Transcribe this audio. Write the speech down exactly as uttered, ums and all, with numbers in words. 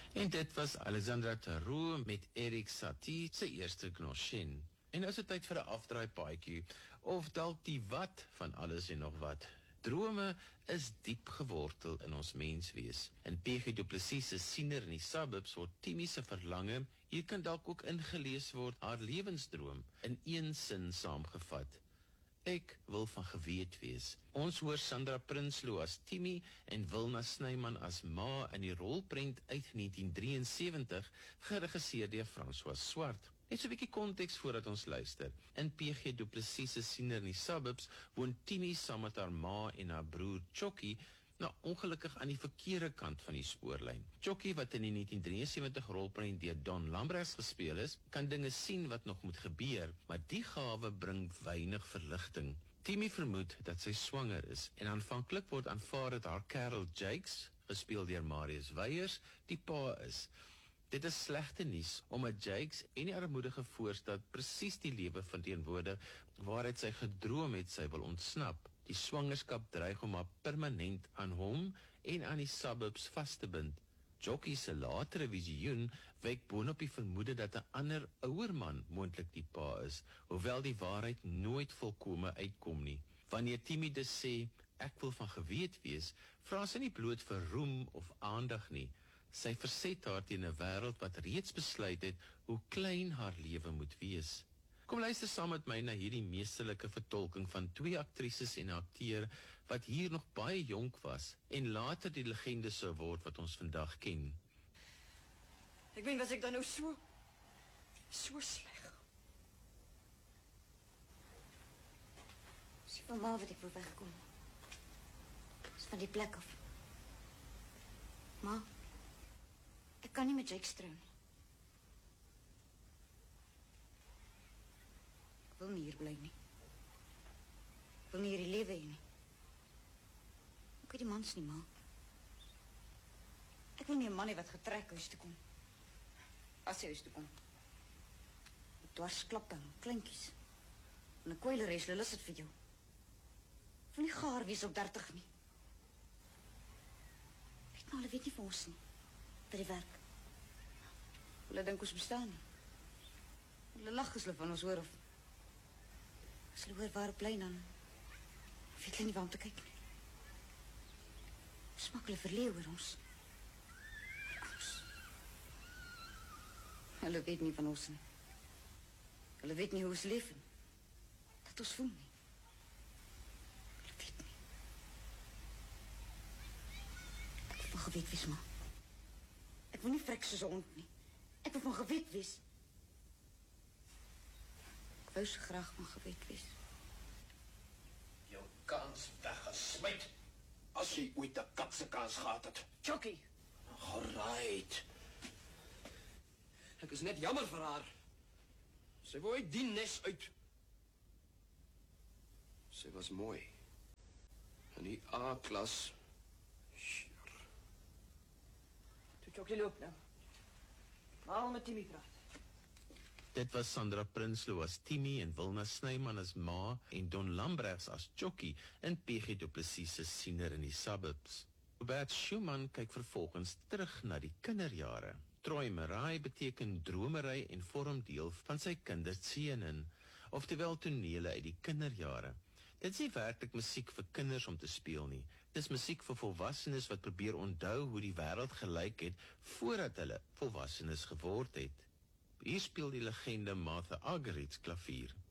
En dit was Alexandra Tarot met Erik Satie se eerste Gnoshen. En nou is dit tyd vir 'n afdraai paadjie, of dalk die wat van alles en nog wat. Drome is diep gewortel in ons menswees. In P G Du Plessis se Siener in die Suburbs word Timmy se verlange, hier kan dalk ook ingelees word, haar lewensdroom, in een sin saamgevat. Ek wil van geweet wees. Ons hoor Sandra Prinsloo as Timmy en Wilna Snyman as Ma in die rolprent uit negentien drieënsewentig, geregisseer deur François Swart. Net so 'n bietjie konteks voordat ons luister. In P G Du Plessis se Siener in die Suburbs woon Timmy saam met haar ma en haar broer Chokkie, nou ongelukkig aan die verkeerde kant van die spoorlyn. Chokkie, wat in die negentien drieënsewentig rolprent deur Don Lambrechts gespeel is, kan dinge sien wat nog moet gebeur, maar die gawe bring weinig verligting. Timmy vermoed dat sy swanger is en aanvanklik word aanvaar dat haar kerel Jakes, gespeel deur Marius Weyers, die pa is. Dit is slegte nuus, omdat Jakes en die armoedige voorstad presies die lewe verteenwoordig waaruit sy gedroom het sy wil ontsnap. Die swangerskap dreig om haar permanent aan hom en aan die suburbs vas te bind. Jockey se latere visioen wek boonop die vermoede dat 'n ander ouer man moontlik die pa is, hoewel die waarheid nooit volkome uitkom nie. Wanneer Timmy dus sê, ek wil van geweet wees, vra sy nie bloot vir roem of aandag nie. Sy verset haar teen 'n wêreld wat reeds besluit het hoe klein haar lewe moet wees. Kom luister saam met my na hierdie meesterlike vertolking van twee aktrises en 'n akteur wat hier nog baie jonk was en later die legende sou word wat ons vandag ken. Ek weet was ek dan nou so so sleg. Sy van ma wat ek wil wegkom. Dis van die plek af. Ma, ek kan nie met Jake trou nie. Ek wil nie hier bly nie. Ek wil nie hier die lewe hê nie. Ek weet die mans nie, ma. Ek wil nie 'n man hê wat getrek huis toe kom. As hy huis toe kom. Met dwarsklappe en kleintjies. En 'n kwyleres, hulle is dit vir jou. Ek wil nie gaar wees op dertig nie. Weet maar, hulle weet nie vir ons nie. Vir die werk. Hulle dink ons bestaan nie. Hulle lag as hulle van ons hoor of as hulle hoor waar op lyn dan weet hulle nie waar om te kyk nie. Smak hulle verleeuw oor ons. Oor ons. Hulle weet nie van ons nie. Hulle weet nie hoe ons leef en dat ons voel nie. Hulle weet nie. Ek wil van geweet wees, ma. Ek wil nie vrek soos 'n hond nie. Ek wil van geweet wees. Ek wou so graag van geweet wees. Jou kans weggesmyt, as jy ooit 'n katse kans gehad het. Chokkie, Alright. Ek is net jammer vir haar. Sy wou uit die nes uit. Sy was mooi. In die A-klas. Sure. toe Chokkie loop nou. Maar met Timmy praat. Dit was Sandra Prinsloo as Timmy en Wilna Snyman as Ma en Don Lambrechts as Chokkie in P G Du Plessis se Siener in die Suburbs. Robert Schumann kyk vervolgens terug na die kinderjare. Träumerei beteken dromery en vorm deel van sy kinderscene, oftewel tonele uit die kinderjare. Dit is nie werklik musiek vir kinders om te speel nie. Dit is musiek vir volwassenes wat probeer onthou hoe die wêreld gelyk het voordat hulle volwassenes geword het. Hier speel die legende Martha Argerich klavier.